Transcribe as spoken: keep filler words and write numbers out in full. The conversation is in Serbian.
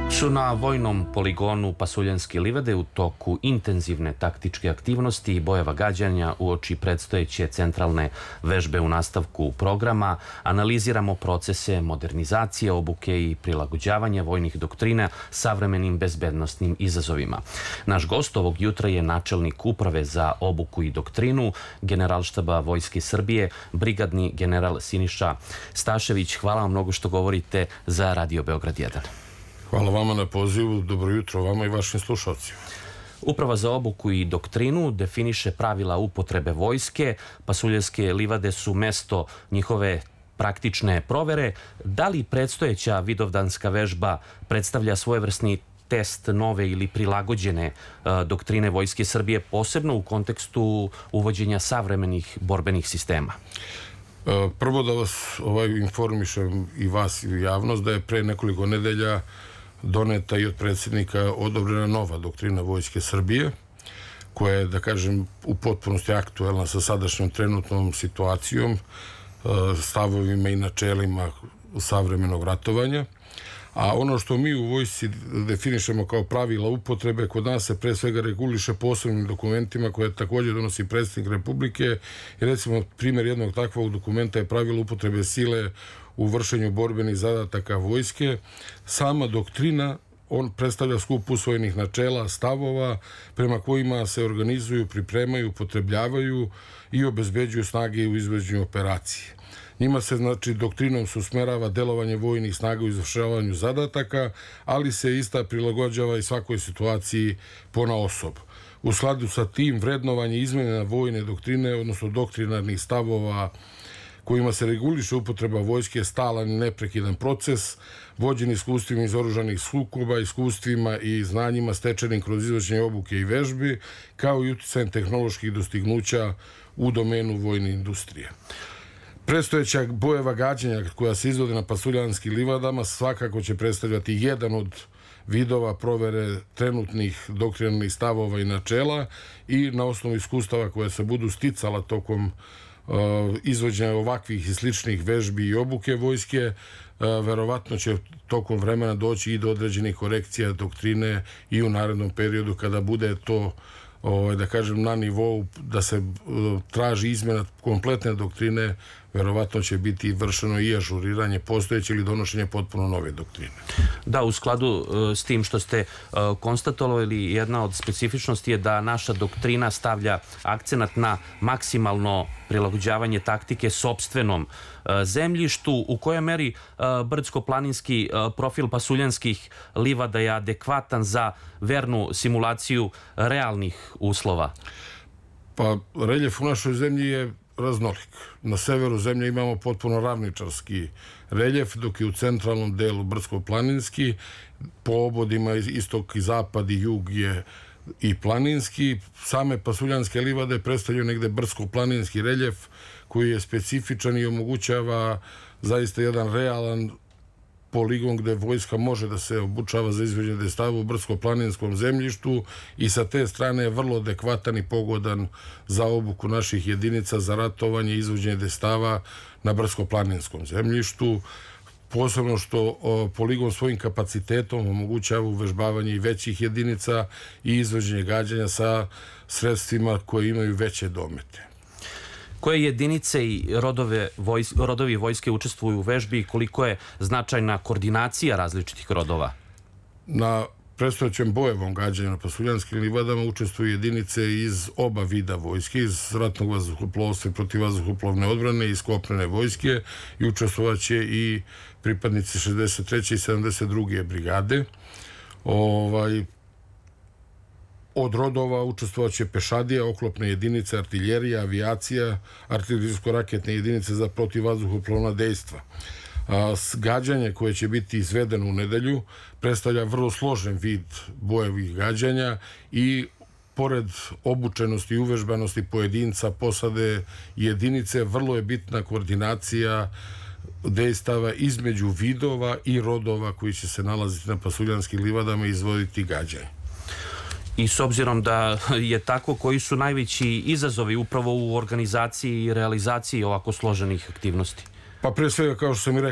Su na vojnom poligonu Pasuljanske livade u toku intenzivne taktičke aktivnosti i bojeva gađanja uoči predstojeće centralne vežbe u nastavku programa analiziramo procese modernizacije, obuke i prilagođavanja vojnih doktrina savremenim bezbednostnim izazovima. Naš gost ovog jutra je načelnik Uprave za obuku i doktrinu Generalštaba Vojske Srbije, brigadni general Siniša Stašević. Hvala vam mnogo što govorite za Radio Beograd jedan. Hvala vama na pozivu, dobro jutro vama i vašim slušalcima. Uprava za obuku i doktrinu definiše pravila upotrebe vojske. Pasuljanske livade su mesto njihove praktične provere. Da li predstojeća vidovdanska vežba predstavlja svojevrsni test nove ili prilagođene doktrine Vojske Srbije, posebno u kontekstu uvođenja savremenih borbenih sistema? Prvo da vas ovaj informišem i vas i javnost da je pre nekoliko nedelja doneta i od predsjednika odobrena nova doktrina Vojske Srbije, koja je, da kažem, u potpunosti aktuelna sa sadašnjom trenutnom situacijom, stavovima i načelima savremenog ratovanja. A ono što mi u vojsci definišemo kao pravila upotrebe, kod nas se pre svega reguliše posebnim dokumentima koje također donosi predsjednik Republike. I recimo, primjer jednog takvog dokumenta je pravilo upotrebe sile u vršenju borbenih zadataka vojske. Sama doktrina on predstavlja skup usvojenih načela, stavova prema kojima se organizuju, pripremaju, upotrebljavaju i obezbeđuju snage u izvođenju operacije. Njima se, znači, doktrinom se usmerava delovanje vojnih snaga u izvršavanju zadataka, ali se ista prilagođava i svakoj situaciji ponaosob. U skladu sa tim vrednovanje izmjena vojne doktrine, odnosno doktrinarnih stavova kojima se reguliše upotreba vojske je stalan i neprekidan proces, vođen iskustvima iz oružanih sukoba, iskustvima i znanjima stečenim kroz izvršenje obuke i vežbi, kao i uticajem tehnoloških dostignuća u domenu vojne industrije. Predstojeća bojeva gađanja koja se izvode na Pasuljanskim livadama svakako će predstavljati jedan od vidova provere trenutnih doktrinarnih stavova i načela i na osnovu iskustava koja se budu sticala tokom izvođenja ovakvih i sličnih vežbi i obuke vojske, verovatno će tokom vremena doći i do određenih korekcija doktrine i u narednom periodu kada bude to, da kažem, na nivou da se traži izmjena kompletne doktrine, verovatno će biti vršeno i ažuriranje postojeće ili donošenje potpuno nove doktrine. Da, u skladu s tim što ste konstatovali, jedna od specifičnosti je da naša doktrina stavlja akcenat na maksimalno prilagođavanje taktike sopstvenom zemljištu. U kojoj meri brdsko-planinski profil Pasuljanskih livada je adekvatan za vernu simulaciju realnih uslova? Pa, reljef u našoj zemlji je raznolik. Na severu zemlje imamo potpuno ravničarski reljef, dok je u centralnom delu brdsko-planinski, po obodima istok i zapad i jug je i planinski. Same Pasuljanske livade predstavljaju negde brdsko-planinski reljef koji je specifičan i omogućava zaista jedan realan poligon gde vojska može da se obučava za izvođenje dejstava u brdsko-planinskom zemljištu i sa te strane je vrlo adekvatan i pogodan za obuku naših jedinica za ratovanje i izvođenje dejstava na brdsko-planinskom zemljištu. Posebno što poligon svojim kapacitetom omogućava uvežbavanje i većih jedinica i izvođenje gađanja sa sredstvima koje imaju veće domete. Koje jedinice i rodovi vojske učestvuju u vežbi i koliko je značajna koordinacija različitih rodova? Na predstojećem bojevom gađanju na Pasuljanskim livadama učestvuju jedinice iz oba vida vojske, iz ratnog vazduhoplovstva i protivvazduhoplovne odbrane i iz kopnene vojske, i učestvovaće i pripadnici šezdeset treće i sedamdeset druge brigade. Od rodova učestvovaće pešadija, oklopne jedinice, artiljerija, avijacija, artiljerijsko-raketne jedinice za protivvazduhoplovna dejstva. Gađanje koje će biti izvedeno u nedelju predstavlja vrlo složen vid bojevih gađanja i pored obučenosti i uvežbanosti pojedinca, posade i jedinice, vrlo je bitna koordinacija dejstava između vidova i rodova koji će se nalaziti na Pasuljanskim livadama i izvoditi gađanje. I s obzirom da je tako, koji su najveći izazovi upravo u organizaciji i realizaciji ovako složenih aktivnosti? Pa pre svega, kao što sam i rekao,